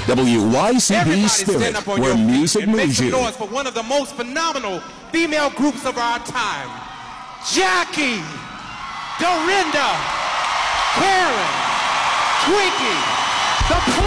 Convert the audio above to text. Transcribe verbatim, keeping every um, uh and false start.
W Y C B Spirit, where music moves you. Make some noise for one of the most phenomenal female groups of our time. Jackie, Dorinda, Karen, Twinkie, the